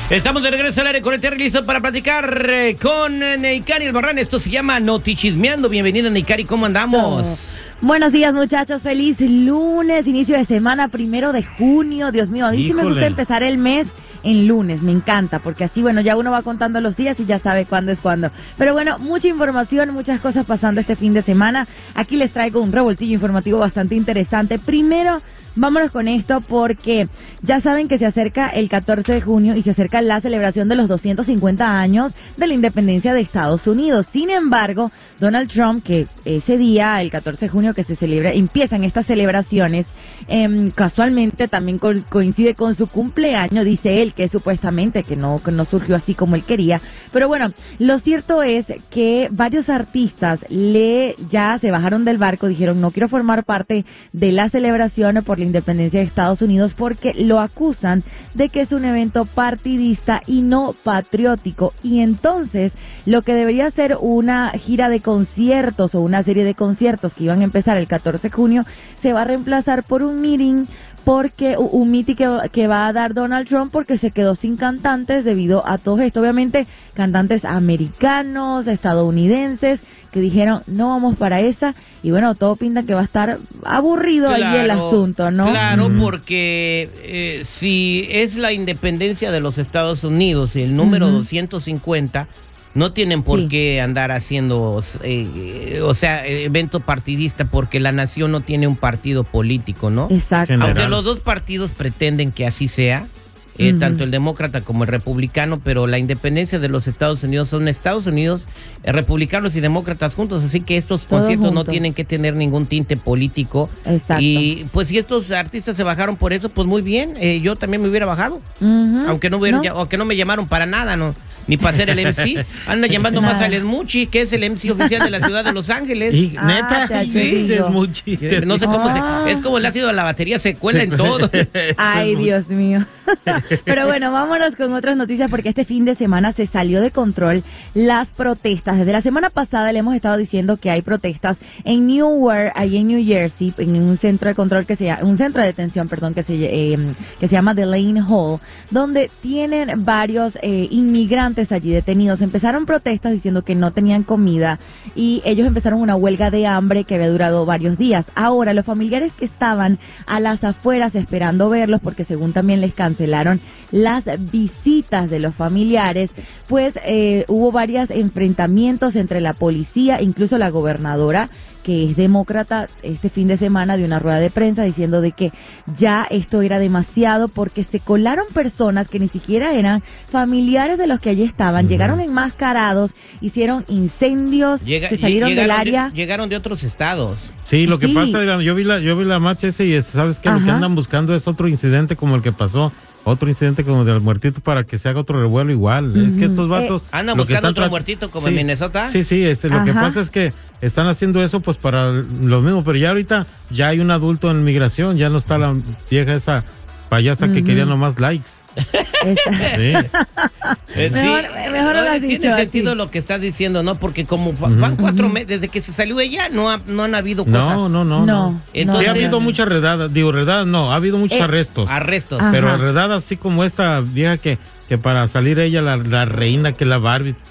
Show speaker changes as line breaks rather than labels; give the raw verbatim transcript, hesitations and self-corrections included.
Estamos de regreso al aire con el Terry listo para platicar eh, con eh, Neikari Albarrán. Esto se llama Notichismeando. Bienvenida, Neikari, ¿cómo andamos?
So, buenos días, muchachos. Feliz lunes, inicio de semana, primero de junio. Dios mío, a mí
Híjole.
sí me gusta empezar el mes en lunes, me encanta, porque así, bueno, ya uno va contando los días y ya sabe cuándo es cuándo. Pero bueno, mucha información, muchas cosas pasando este fin de semana. Aquí les traigo un revoltillo informativo bastante interesante. Primero, vámonos con esto porque ya saben que se acerca el catorce de junio y se acerca la celebración de los doscientos cincuenta años de la independencia de Estados Unidos. Sin embargo, Donald Trump, que ese día, el catorce de junio que se celebra, empiezan estas celebraciones, eh, casualmente también co- coincide con su cumpleaños, dice él, que supuestamente que no, que no surgió así como él quería. Pero bueno, lo cierto es que varios artistas le ya se bajaron del barco, dijeron no quiero formar parte de la celebración por la independencia de Estados Unidos porque lo acusan de que es un evento partidista y no patriótico, y entonces lo que debería ser una gira de conciertos o una serie de conciertos que iban a empezar el catorce de junio se va a reemplazar por un meeting porque un meeting que, que va a dar Donald Trump porque se quedó sin cantantes debido a todo esto. Obviamente cantantes americanos, estadounidenses que dijeron no vamos para esa, y bueno, todo pinta que va a estar aburrido ahí el asunto, ¿no?
Claro,
Mm.
porque eh, si es la independencia de los Estados Unidos y el número
Ujú.
doscientos cincuenta, no tienen por
Sí.
qué andar haciendo, eh, o sea, evento partidista, porque la nación no tiene un partido político, ¿no?
Exacto.
General.
Aunque los dos partidos pretenden que así sea, eh,
Ujú.
tanto el demócrata como el republicano, pero la independencia de los Estados Unidos son Estados Unidos, eh, republicanos y demócratas juntos, así que estos
Todos
conciertos no
juntos.
tienen que tener ningún tinte político.
Exacto.
Y pues si estos artistas se bajaron por eso, pues muy bien, eh, yo también me hubiera bajado,
Ujú.
aunque no hubiera,
¿No?
ya- aunque no me llamaron para nada, no. Ni para ser el M C. Anda llamando más
Nada.
al Smuchi, que es el M C oficial de la ciudad de Los Ángeles.
Y
Ah,
neta,
te
sí,
ayudo.
es muy chido.
Eh, No sé cómo
Ah.
se... Es como el ácido de la batería, se cuela en todo.
Ay, Dios mío. Pero bueno, vámonos con otras noticias porque este fin de semana se salió de control las protestas. Desde la semana pasada le hemos estado diciendo que hay protestas en Newark, ahí en New Jersey, en un centro de control que se llama, un centro de detención, perdón, que se, eh, que se llama Delaney Hall, donde tienen varios eh, inmigrantes allí detenidos. Empezaron protestas diciendo que no tenían comida y ellos empezaron una huelga de hambre que había durado varios días. Ahora, los familiares que estaban a las afueras esperando verlos, porque según también les cancelaron las visitas de los familiares, pues eh, hubo varios enfrentamientos entre la policía, incluso la gobernadora, que es demócrata, este fin de semana de una rueda de prensa diciendo de que ya esto era demasiado porque se colaron personas que ni siquiera eran familiares de los que allí estaban,
Ujú.
llegaron enmascarados, hicieron incendios,
Llega-
se salieron del
llegaron de-
área.
llegaron de otros estados.
Sí, lo que
Sí.
pasa, mira, yo vi la, yo vi la marcha ese y sabes que lo que
Ajá.
andan buscando es otro incidente como el que pasó, otro incidente como del muertito para que se haga otro revuelo igual. Es que
Ujú.
estos vatos
Andan
lo que
buscando
están
otro
tra-
muertito como
Sí.
en Minnesota.
Sí, sí, este, lo que
Ajá.
pasa es que están haciendo eso pues para lo mismo, pero ya ahorita ya hay un adulto en migración, ya no está la vieja esa payasa que
Ujú.
quería nomás likes.
Esa-
Sí.
Eh, sí.
Mejor- mejor no lo has
tiene
dicho
sentido
así.
lo que estás diciendo, ¿no? Porque como fa-
Ujú.
van cuatro meses, desde que se salió ella, no, ha- no han habido cosas.
No, no, no,
No,
no.
Entonces-
Sí ha
no,
habido
no, no.
muchas redadas, digo redadas, no, ha habido muchos
Eh,
arrestos.
Arrestos.
Ajá.
Pero redadas así como esta vieja que, que para salir ella la, la reina que la Barbie